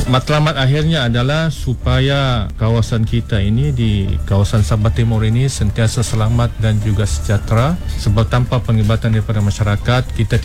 Matlamat akhirnya adalah supaya kawasan kita ini di kawasan Sabah Timur ini sentiasa selamat dan juga sejahtera, sebab tanpa penglibatan daripada masyarakat kita